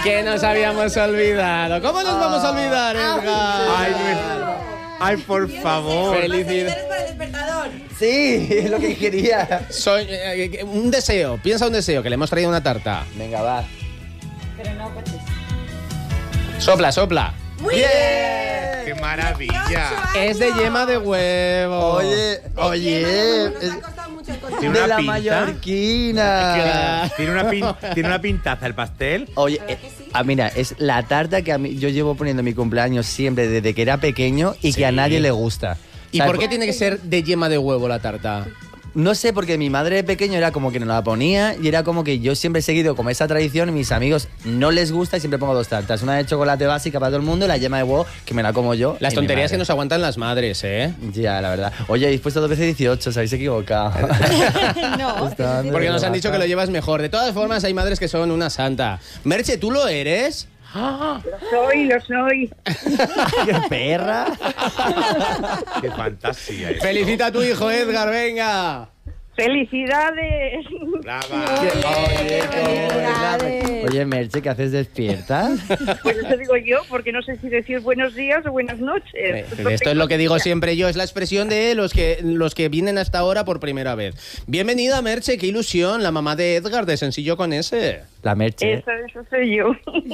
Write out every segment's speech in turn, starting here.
Que nos habíamos olvidado. ¿Cómo nos vamos a olvidar, Edgar? Ay, por favor. Felicidades. para el despertador. Sí, es lo que quería. Un deseo, piensa un deseo, que le hemos traído una tarta. Venga, va. Pero no, pues. Sopla, sopla. ¡Muy bien! ¡Qué maravilla! Es de yema de huevo. Oye. Nos ha costado mucho encontrar. Tiene De una la pinta. mallorquina. Tiene una pintaza el pastel. Oye, mira, es la tarta que yo llevo poniendo en mi cumpleaños siempre desde que era pequeño y que a nadie le gusta. ¿Y ¿Sabes? por qué tiene que ser de yema de huevo la tarta? No sé, porque mi madre de pequeño era como que nos la ponía y era como que yo siempre he seguido como esa tradición y mis amigos no les gusta y siempre pongo dos tartas. Una de chocolate básica para todo el mundo y la yema de huevo que me la como yo. Las y mi tonterías que madre. nos aguantan las madres, ¿eh? Ya, la verdad. Oye, habéis puesto 2 veces 18, os habéis equivocado. No. Porque nos han dicho que lo llevas mejor. De todas formas, hay madres que son una santa. Merche, ¿tú lo eres? Lo soy. ¡Qué perra! ¡Qué fantasía! Felicita a tu hijo, Edgar, venga. ¡Felicidades! ¡Brava! Oye, Merche, ¿qué haces despierta? Pues eso digo yo, porque no sé si decir buenos días o buenas noches. Esto es lo que digo siempre yo, es la expresión de los que vienen hasta ahora por primera vez. Bienvenida, Merche, qué ilusión, la mamá de Edgar, de Sencillo con ese. La Merche. Eso soy yo.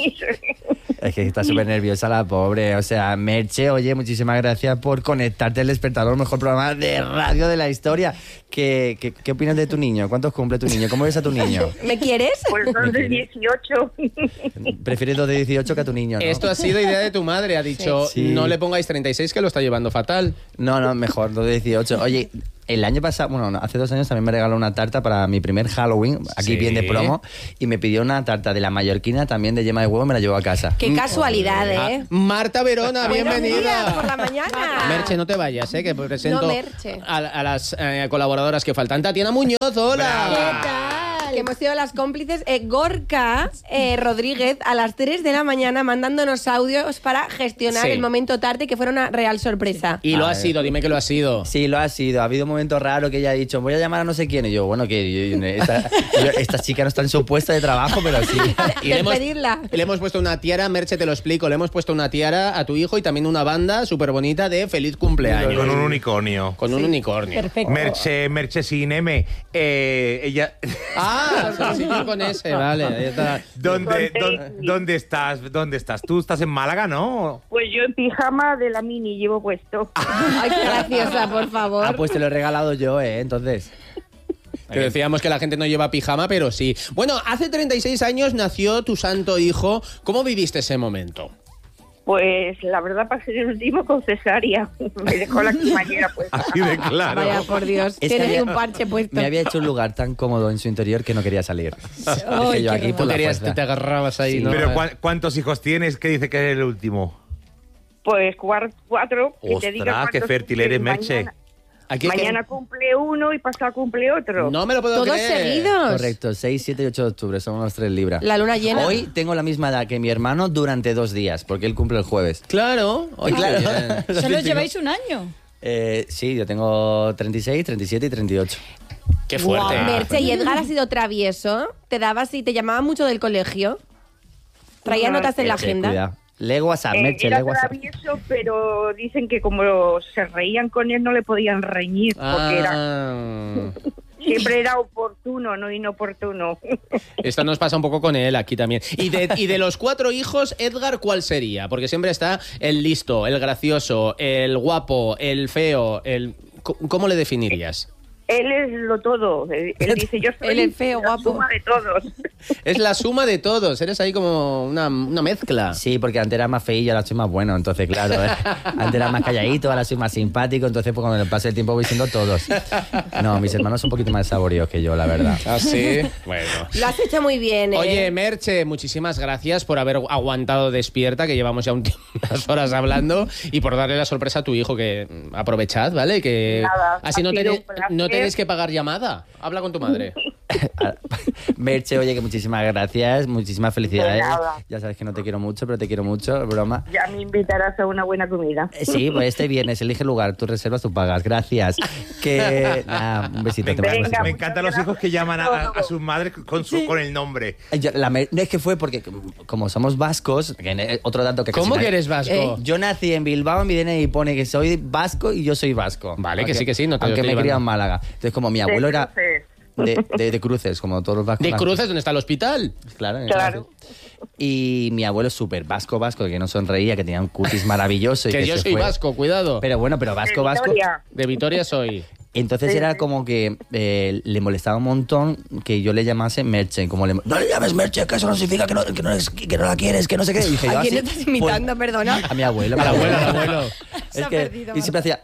Es que está súper nerviosa la pobre. O sea, Merche, oye, muchísimas gracias por conectarte al Despertador, mejor programa de radio de la historia. ¿Qué opinas de tu niño? ¿Cuántos cumple tu niño? ¿Cómo ves a tu niño? ¿Me quieres? Pues son de 18. Prefieres 2 de 18 que a tu niño, ¿no? Esto ha sido idea de tu madre, ha dicho, Sí. no le pongáis 36 que lo está llevando fatal. No, mejor, 2 de 18. Oye, el año pasado, bueno, no, hace 2 años también me regaló una tarta para mi primer Halloween, aquí Sí. bien de promo, y me pidió una tarta de la mallorquina también de yema de huevo, me la llevó a casa. Qué casualidad, Ah, ¿eh? Marta Verona, Buenos bienvenida. días por la mañana. Merche, no te vayas, que presento No, Merche. a las colaboradoras que faltan. Tatiana Muñoz, hola. ¿Qué tal? Que hemos sido las cómplices. Gorka Rodríguez a las 3 de la mañana mandándonos audios para gestionar Sí. el momento tarde, que fuera una real sorpresa. Y lo A ha ver. sido, dime que lo ha sido. Sí, lo ha sido. Ha habido un momento raro que ella ha dicho, voy a llamar a no sé quién. Y yo, bueno, que esta chica no está en su puesto de trabajo, pero sí. Y le hemos, Despedirla. le hemos puesto una tiara, Merche, te lo explico, le hemos puesto una tiara a tu hijo y también una banda súper bonita de feliz cumpleaños. Con un unicornio. Con un unicornio. Perfecto. Merche sin M. Ella. Ah, sí, con ese, vale. Ahí está. ¿Dónde estás? ¿Dónde estás? Tú estás en Málaga, ¿no? Pues yo en pijama de la mini llevo puesto. Ay, qué graciosa, por favor. Ah, pues te lo he regalado yo, entonces. Que decíamos que la gente no lleva pijama, pero sí. Bueno, hace 36 años nació tu santo hijo. ¿Cómo viviste ese momento? Pues la verdad pasé el último con cesárea. Me dejó la cremallera puesta. Así de claro. Vaya, por Dios. Es que Tienes había- un parche puesto. Me había hecho un lugar tan cómodo en su interior que no quería salir. Dije yo aquí Tú por la querías, fuerza. te agarrabas ahí, Sí. ¿no? Pero ¿cuántos hijos tienes? ¿Qué dice que es el último? Pues 4. que te diga Ostras, qué cuántos fértil cumple eres, Merche. mañana. Aquí es que- Mañana cumple uno y pasado cumple otro. No me lo puedo Todos creer. seguidos. Correcto, 6, 7 y 8 de octubre, son unos 3 libras. La luna llena. Hoy tengo la misma edad que mi hermano durante 2 días, porque él cumple el jueves. Claro. Oye, Claro. bien. Solo lleváis un año. Sí, yo tengo 36, 37 y 38. Qué fuerte. Guau, Merche, y Edgar ha sido travieso. Te dabas y te llamaba mucho del colegio. Traía No, notas en la Merche, agenda. cuidado. Lee WhatsApp, Merche, lee Era WhatsApp. travieso, pero dicen que como se reían con él no le podían reñir, porque siempre era oportuno, no inoportuno. Esto nos pasa un poco con él aquí también. Y de los 4 hijos, Edgar, ¿cuál sería? Porque siempre está el listo, el gracioso, el guapo, el feo, ¿Cómo le definirías? Él es lo todo. Él dice, yo soy Él es feo, la guapo. suma de todos. Es la suma de todos. Eres ahí como una mezcla. Sí, porque antes era más feillo, ahora soy más bueno, entonces claro, antes era más calladito, ahora soy más simpático, entonces pues cuando pase el tiempo voy siendo todos. No, mis hermanos son un poquito más saboríos que yo, la verdad. ¿Ah, sí? Bueno. Lo has hecho muy bien, ¿eh? Oye, Merche, muchísimas gracias por haber aguantado despierta, que llevamos ya unas horas hablando, y por darle la sorpresa a tu hijo, que aprovechad, ¿vale? Que Nada, así ha no sido tenéis, un placer. no tenéis que pagar llamada. Habla con tu madre. Merche, oye, que muchísimas gracias, muchísimas felicidades. De nada. Ya sabes que no te quiero mucho, pero te quiero mucho, broma. Ya me invitarás a una buena comida. Sí, pues este viernes elige lugar, tú reservas, tú pagas, gracias. Que nada, un besito. Te mando un besito. Me encantan los hijos que llaman a sus madres con el nombre. No, es que fue porque, como somos vascos, otro dato que casi ¿Cómo nadie- que eres vasco? Yo nací en Bilbao, en mi DNI pone que soy vasco y yo soy vasco. Vale, que sí, no te lo Aunque estoy me he criado llevando. en Málaga. Entonces, como mi abuelo era de Cruces, como todos los vascos. ¿De Cruces, donde está el hospital? Claro. Claro. Y mi abuelo es súper vasco, que no sonreía, que tenía un cutis maravilloso. Y Que yo se soy fue. vasco, cuidado. Pero bueno, pero vasco. Victoria. De Vitoria soy. Entonces era como que le molestaba un montón que yo le llamase Merche. Como no le llames Merche, que eso no significa que no la quieres, que no sé qué. Y dije, yo ¿A quién así, estás imitando, perdona? A mi abuelo. Al abuelo. Se Es ha que, perdido, y siempre hacía...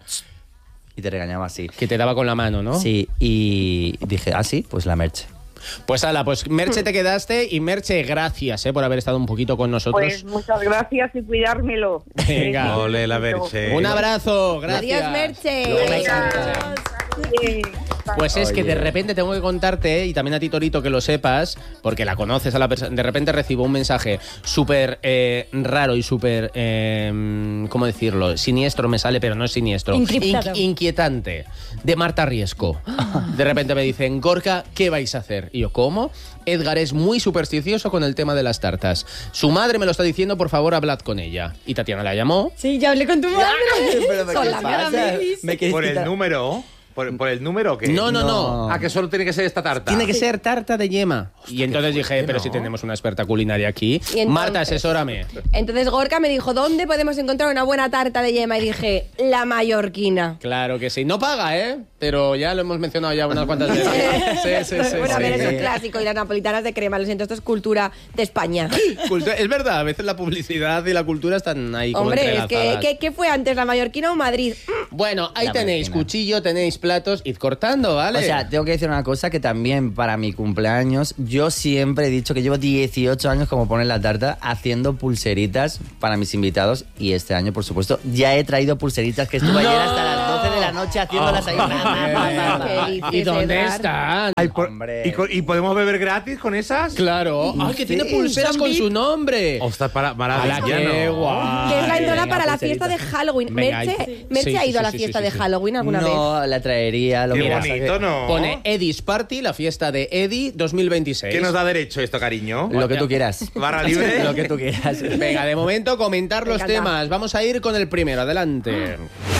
Y te regañaba así. Que te daba con la mano, ¿no? Sí, y dije, sí, pues la Merche. Pues ala, pues Merche te quedaste y Merche, gracias por haber estado un poquito con nosotros. Pues muchas gracias y cuidármelo. Venga. Ole, la Merche. Un abrazo, gracias. Adiós, Merche. Venga. Bien. Pues es que Oye. de repente tengo que contarte, y también a ti, Torito, que lo sepas, porque la conoces a la persona, de repente recibo un mensaje súper raro y súper, ¿cómo decirlo? Siniestro me sale, pero no es siniestro. Encriptado. Inquietante, de Marta Riesco. De repente me dicen, Gorka, ¿qué vais a hacer? Y yo, ¿cómo? Edgar es muy supersticioso con el tema de las tartas. Su madre me lo está diciendo, por favor, hablad con ella. Y Tatiana la llamó. Sí, ya hablé con tu madre. Pero ¿qué Con la pasa? mera Melis. ¿Me quieres ¿Por el quitar? número? ¿Por el número o qué? No. Ah, que solo tiene que ser esta tarta. Tiene que ser tarta de yema. Y entonces dije, pero si tenemos una experta culinaria aquí. Y entonces- Marta, asesórame. Entonces Gorka me dijo, ¿dónde podemos encontrar una buena tarta de yema? Y dije, la mallorquina. Claro que sí. No paga, ¿eh? Pero ya lo hemos mencionado ya unas cuantas veces. Sí. Bueno, a ver, sí. eso es clásico. Y las napolitanas de crema, lo siento, esto es cultura de España. Es verdad, a veces la publicidad y la cultura están ahí como Hombre, es que, entrelazadas. ¿qué fue antes, la mallorquina o Madrid? Bueno, ahí La tenéis máquina. cuchillo, tenéis platos, id cortando, ¿vale? O sea, tengo que decir una cosa, que también para mi cumpleaños, yo siempre he dicho que llevo 18 años, como pone en la tarta, haciendo pulseritas para mis invitados. Y este año, por supuesto, ya he traído pulseritas que estuve ayer hasta las 12 de la noche haciéndolas ahí. ¿Qué dices, ¿Y dónde Edgar? están? Ay, Hombre. ¿Y podemos beber gratis con esas? Claro. ¡Ay, que tiene pulseras con su nombre! Ostras, ¡Hala, maravilla, qué ¿no? guay! Que es la entrada venga, para la pulserita. fiesta de Halloween. Venga, Merche, sí, ha ido a la sí, fiesta sí, de sí. Halloween alguna vez. No, la traería. Lo Qué que pasa bonito, que- ¿no? Pone Eddie's Party, la fiesta de Eddie 2026. ¿Qué nos da derecho esto, cariño? Lo que tú quieras. Barra libre. Lo que tú quieras. Venga, de momento comentar Me los encanta. temas. Vamos a ir con el primero, adelante.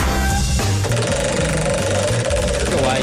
Qué guay.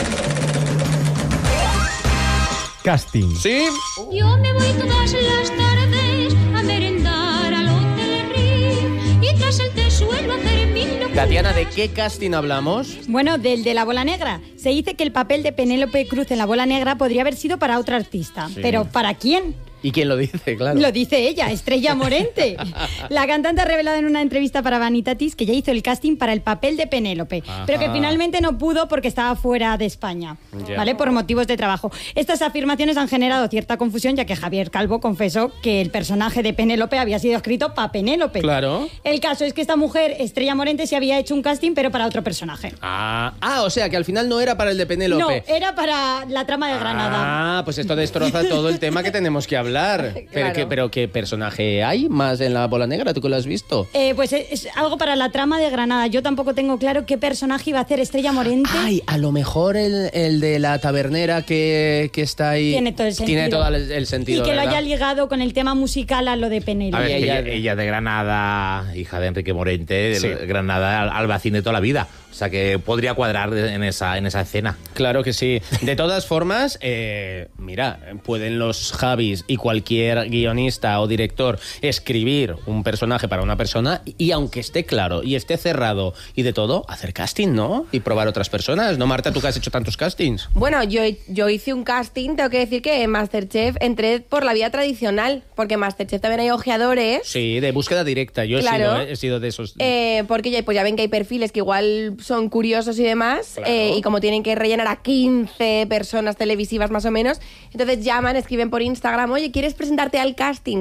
Casting. ¿Sí? Yo me voy todas las tardes a merendar al Hotel Riff y tras el té suelo hacer mil locuras. Tatiana, ¿de qué casting hablamos? Bueno, del de la bola negra. Se dice que el papel de Penélope Cruz en la bola negra podría haber sido para otra artista. Pero ¿para quién? ¿Y quién lo dice? Claro. Lo dice ella, Estrella Morente. La cantante ha revelado en una entrevista para Vanitatis que ya hizo el casting para el papel de Penélope, pero que finalmente no pudo porque estaba fuera de España, Ya. ¿vale? Por motivos de trabajo. Estas afirmaciones han generado cierta confusión, ya que Javier Calvo confesó que el personaje de Penélope había sido escrito para Penélope. Claro. El caso es que esta mujer, Estrella Morente, se había hecho un casting, pero para otro personaje. O sea, que al final no era para el de Penélope. No, era para la trama de Granada. Pues esto destroza todo el tema que tenemos que hablar. Claro. Pero ¿qué personaje hay más en la bola negra? ¿Tú que lo has visto? Pues es algo para la trama de Granada. Yo tampoco tengo claro qué personaje iba a hacer Estrella Morente. Ay, a lo mejor el de la tabernera que está ahí. Tiene todo el sentido. Tiene todo el sentido. Y que lo ¿verdad? haya ligado con el tema musical a lo de Penélope. A ver, ella- ella de Granada, hija de Enrique Morente, de Sí. Granada, Albacín de toda la vida. O sea que podría cuadrar en esa escena. Claro que sí. De todas formas, mira, pueden los Javis y cualquier guionista o director escribir un personaje para una persona y aunque esté claro y esté cerrado y de todo, hacer casting, ¿no? Y probar otras personas. ¿No, Marta, tú que has hecho tantos castings? Bueno, yo hice un casting, tengo que decir que en Masterchef entré por la vía tradicional, porque en Masterchef también hay ojeadores. Sí, de búsqueda directa. Yo Claro. he sido de esos. Porque ya ven que hay perfiles que igual son curiosos y demás, Claro. y como tienen que rellenar a 15 personas televisivas más o menos, entonces llaman, escriben por Instagram, oye, ¿quieres presentarte al casting?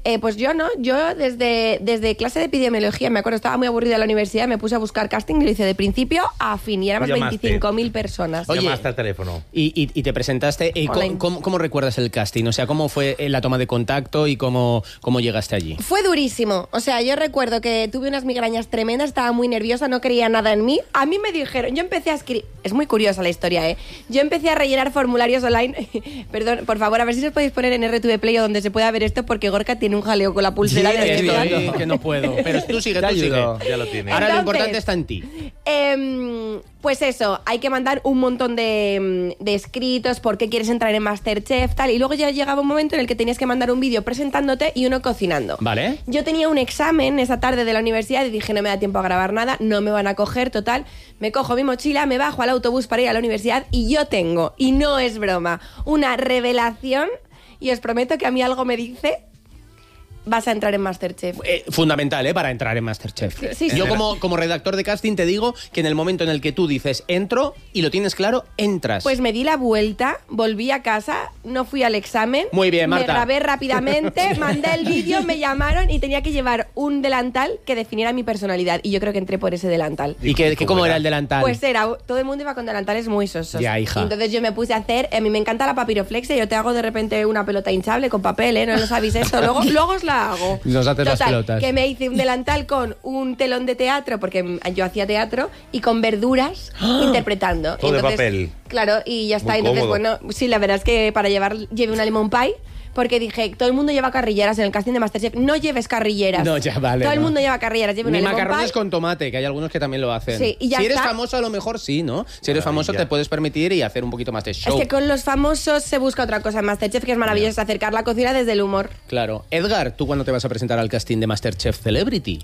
Pues yo no, yo desde clase de epidemiología, me acuerdo, estaba muy aburrida en la universidad, me puse a buscar casting y lo hice de principio a fin, y éramos Llamaste. 25.000 personas. Oye, Llamaste al teléfono. Y te presentaste. Online. ¿Cómo recuerdas el casting? O sea, ¿cómo fue la toma de contacto y cómo llegaste allí? Fue durísimo, o sea, yo recuerdo que tuve unas migrañas tremendas, estaba muy nerviosa, no creía nada en mí. A mí me dijeron, yo empecé a escribir, es muy curiosa la historia, ¿eh? Yo empecé a rellenar formularios online, perdón, por favor, a ver si os podéis poner en RTV Play o donde se pueda ver esto, porque Gorka tiene un jaleo con la pulsera de Estoy que no puedo. Pero tú sigue, Te tú sigue. ayudo. Ya lo tiene. Ahora lo Entonces, importante está en ti. Pues eso, hay que mandar un montón de escritos, por qué quieres entrar en Masterchef, tal, y luego ya llegaba un momento en el que tenías que mandar un vídeo presentándote y uno cocinando. Vale. Yo tenía un examen esa tarde de la universidad y dije, no me da tiempo a grabar nada, no me van a coger, total. Me cojo mi mochila, me bajo al autobús para ir a la universidad y yo tengo, y no es broma, una revelación, y os prometo que a mí algo me dice, vas a entrar en Masterchef. Fundamental, para entrar en Masterchef. Sí, sí. Yo como redactor de casting te digo que en el momento en el que tú dices entro y lo tienes claro, entras. Pues me di la vuelta, volví a casa, no fui al examen. Muy bien, Marta. Me grabé rápidamente, mandé el vídeo, me llamaron y tenía que llevar un delantal que definiera mi personalidad. Y yo creo que entré por ese delantal. ¿Y cómo era el delantal? Pues todo el mundo iba con delantales muy sosos. Ya, hija. Y entonces yo me puse a hacer, a mí me encanta la papiroflexia, yo te hago de repente una pelota hinchable con papel, ¿no lo sabéis esto? Luego os la hago. Nos haces las pelotas. Que me hice un delantal con un telón de teatro, porque yo hacía teatro, y con verduras interpretando. Todo de papel. Claro, y ya está. Muy Entonces, cómodo. bueno, sí, la verdad es que para llevé una lemon pie, porque dije, todo el mundo lleva carrilleras en el casting de Masterchef, no lleves carrilleras. No, ya vale, Todo el no. mundo lleva carrilleras, lleve una Ni lemon macarrones pie. con tomate, que hay algunos que también lo hacen. Sí, y ya si eres está. famoso, a lo mejor sí, ¿no? Si eres famoso, Maravilla. te puedes permitir y hacer un poquito más de show. Es que con los famosos se busca otra cosa en Masterchef, que es maravilloso, es acercar la cocina desde el humor. Claro. Edgar, ¿tú cuándo te vas a presentar al casting de Masterchef Celebrity?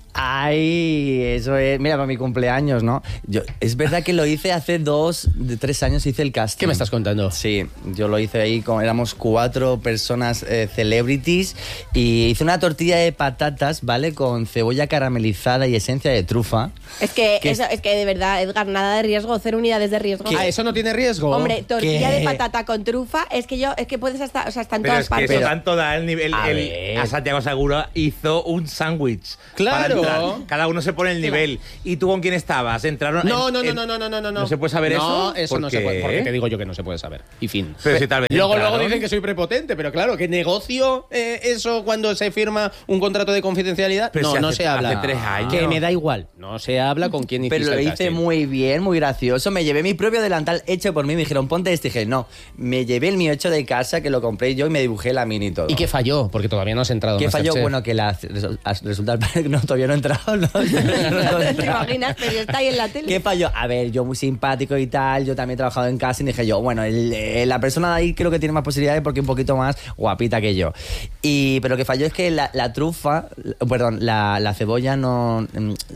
Ay, eso es. Mira, para mi cumpleaños, ¿no? Es verdad que lo hice hace 3 años, hice el casting. ¿Qué me estás contando? Sí, yo lo hice ahí, éramos 4 personas celebrities y hice una tortilla de patatas, ¿vale? Con cebolla caramelizada y esencia de trufa. Es que de verdad, Edgar, nada de riesgo, 0 unidades de riesgo. Ah, ¿eso no tiene riesgo? Hombre, tortilla ¿Qué? de patata con trufa, es que puedes hasta, o sea, está en Pero todas es que partes. eso tanto da el nivel. A ver. A Santiago Segura hizo un sándwich. Claro. para entrar. Cada uno se pone el nivel. ¿Y tú con quién estabas? ¿Entraron? No. ¿No se puede saber eso? No, eso ¿Por no se qué? puede. Porque te digo yo que no se puede saber. Y fin. Pero si tal vez Luego entraron. dicen que soy prepotente, pero claro, ¿qué negocio eso cuando se firma un contrato de confidencialidad? Pero no, si no hace- se habla. hace 3 años. Que me da igual. No se habla con quién hiciste Pero lo el hice casting. muy bien, muy gracioso. Me llevé mi propio delantal hecho por mí. Me dijeron, ponte este. Y dije, no. Me llevé el mío hecho de casa, que lo compré yo y me dibujé la mini y todo. ¿Y qué falló? Porque todavía no has entrado. ¿Qué en falló? Masterchef. Bueno, que resulta que no, todavía no he entrado. No, ¿Te imaginas? Pero está ahí en la tele. ¿Qué falló? A ver, yo muy simpático y tal, yo también he trabajado en casting y dije yo, bueno, la persona de ahí creo que tiene más posibilidades porque es un poquito más guapita que yo. Pero lo que falló es que la trufa, perdón, la cebolla no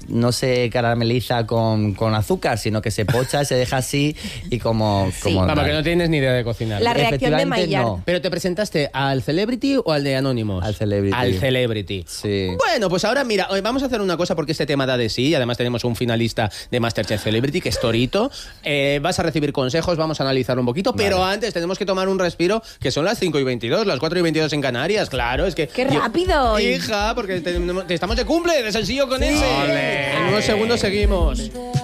se carameliza con azúcar, sino que se pocha, se deja así y como... Sí. como Vamos, que no tienes ni idea de cocinar. La reacción de Efectivamente, Maillard. no. ¿Pero te presentaste al Celebrity o al de Anonymous? Al Celebrity. Al Celebrity. Sí. Bueno, pues ahora mira, hoy vamos a hacer una cosa porque este tema da de sí y además tenemos un finalista de Masterchef Celebrity que es Torito. Vas a recibir consejos, vamos a analizar un poquito, pero antes tenemos que tomar un respiro que son las 5:22, las 4:22 en Canarias, claro, es que... ¡Qué rápido hoy! Hija, porque estamos de cumple, de sencillo con ese. Ole. En unos segundos seguimos.